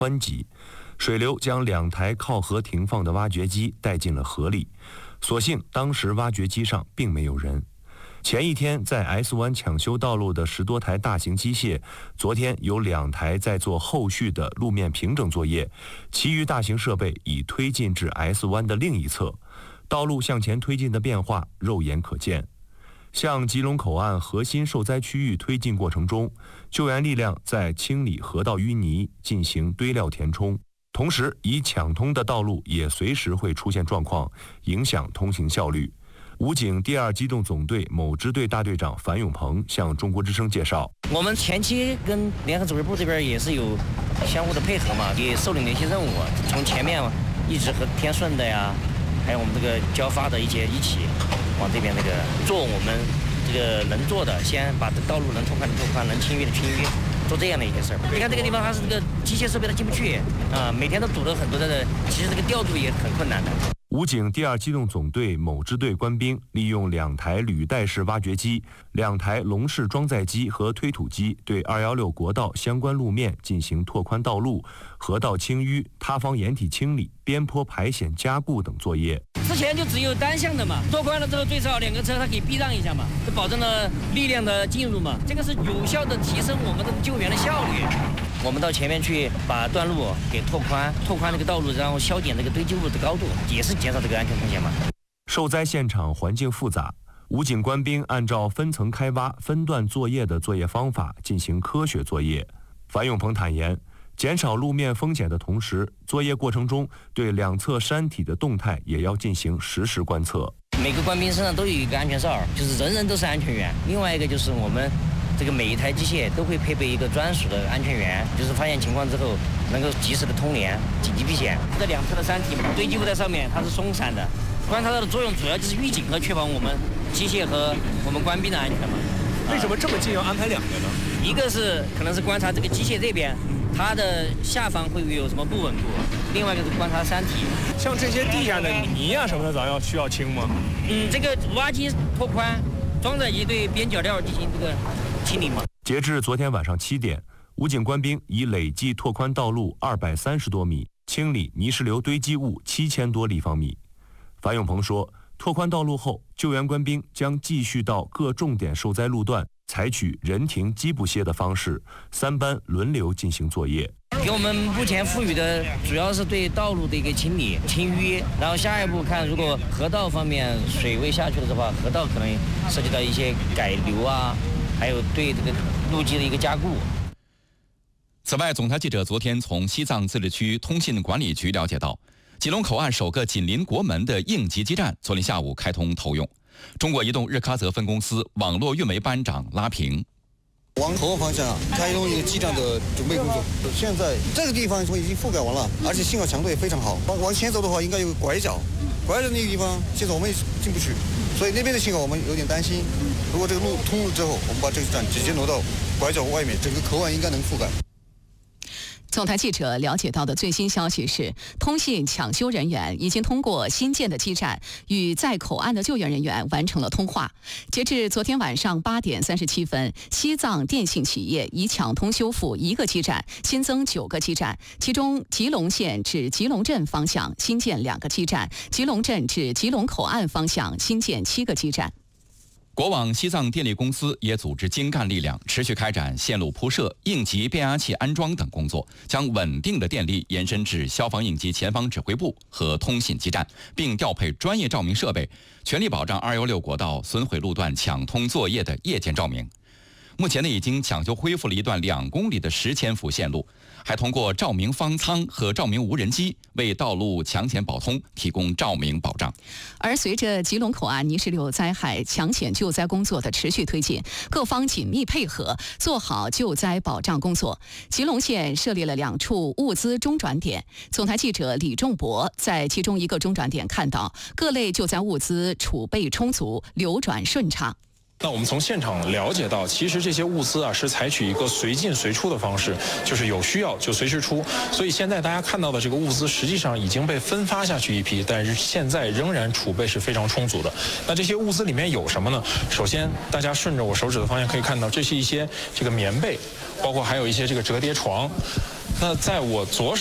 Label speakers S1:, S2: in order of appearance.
S1: 湍急，水流将2台靠河停放的挖掘机带进了河里。所幸当时挖掘机上并没有人。前一天在 S 湾抢修道路的10多台大型机械，昨天有2台在做后续的路面平整作业，其余大型设备已推进至 S 湾的另一侧。道路向前推进的变化肉眼可见。向吉隆口岸核心受灾区域推进过程中，救援力量在清理河道淤泥，进行堆料填充。同时，已抢通的道路也随时会出现状况，影响通行效率。武警第2机动总队某支队大队长樊永鹏向中国之声介绍：
S2: 我们前期跟联合指挥部这边也是有相互的配合嘛，也受领了一些任务，从前面一直和天顺的呀，还有我们这个交发的一起往这边那个做我们这个能做的，先把道路能拓宽的拓宽，能清淤的清淤。做这样的一些事儿，你看这个地方它是这个机械设备它进不去啊，每天都堵了很多的，其实这个调度也很困难的。
S1: 武警第2机动总队某支队官兵利用2台履带式挖掘机、2台笼式装载机和推土机，对216国道相关路面进行拓宽道路、河道清淤、塌方掩体清理、边坡排险加固等作业。
S2: 之前就只有单向的嘛，拓宽了之后最少2个车它可以避让一下嘛，就保证了力量的进入嘛，这个是有效的提升我们的救援的效率。我们到前面去把段路给拓宽这个道路，然后削减这个堆积物的高度，也是减少这个安全风险嘛。
S1: 受灾现场环境复杂，武警官兵按照分层开挖、分段作业的作业方法进行科学作业。樊永鹏坦言，减少路面风险的同时，作业过程中对2侧山体的动态也要进行实时观测。
S2: 每个官兵身上都有一个安全哨，就是人人都是安全员。另外一个就是我们这个每一台机械都会配备一个专属的安全员，就是发现情况之后能够及时的通联、紧急避险。这2侧的山体堆积物在上面，它是松散的，观察到的作用主要就是预警和确保我们机械和我们官兵的安全嘛。
S3: 为什么这么近要安排2个呢？
S2: 一个是可能是观察这个机械这边，它的下方会不会有什么不稳固，另外一个是观察山体。
S3: 像这些地下的泥啊什么的，咱需要清吗？
S2: 这个挖机拓宽，装载机对边角料进行这个清理嘛。
S1: 截至昨天晚上7点，武警官兵已累计拓宽道路230多米，清理泥石流堆积物7000多立方米。樊永鹏说，拓宽道路后，救援官兵将继续到各重点受灾路段，采取人停机不歇的方式，3班轮流进行作业。
S2: 给我们目前赋予的主要是对道路的一个清理、清淤，然后下一步看，如果河道方面水位下去了的话，河道可能涉及到一些改流啊，还有对这个路基的一个加固。
S4: 此外，总台记者昨天从西藏自治区通信管理局了解到，吉隆口岸首个紧邻国门的应急基站昨天下午开通投用。中国移动日喀则分公司网络运维班长拉平。
S5: 往口岸方向开通一个基站的准备工作，现在这个地方已经覆盖完了，而且信号强度也非常好。往前走的话，应该有个拐角的那个地方，现在我们也进不去，所以那边的信号我们有点担心。如果这个路通了之后，我们把这个站直接挪到拐角外面，整个口岸应该能覆盖。
S6: 总台记者了解到的最新消息是，通信抢修人员已经通过新建的基站与在口岸的救援人员完成了通话。截至昨天晚上8点37分，西藏电信企业已抢通修复1个基站，新增9个基站，其中吉隆县至吉隆镇方向新建2个基站，吉隆镇至吉隆口岸方向新建7个基站。
S4: 国网西藏电力公司也组织精干力量，持续开展线路铺设、应急变压器安装等工作，将稳定的电力延伸至消防应急前方指挥部和通信基站，并调配专业照明设备，全力保障216国道损毁路段抢通作业的夜间照明。目前已经抢修恢复了一段2公里的10千伏线路，还通过照明方舱和照明无人机为道路抢险保通提供照明保障。
S6: 而随着吉隆口岸泥石流灾害抢险救灾工作的持续推进，各方紧密配合，做好救灾保障工作。吉隆县设立了2处物资中转点，总台记者李仲博在其中一个中转点看到，各类救灾物资储备充足，流转顺畅。
S3: 那我们从现场了解到，其实这些物资是采取一个随进随出的方式，就是有需要就随时出。所以现在大家看到的这个物资，实际上已经被分发下去一批，但是现在仍然储备是非常充足的。那这些物资里面有什么呢？首先，大家顺着我手指的方向可以看到，这是一些这个棉被，包括还有一些这个折叠床。 那在我左手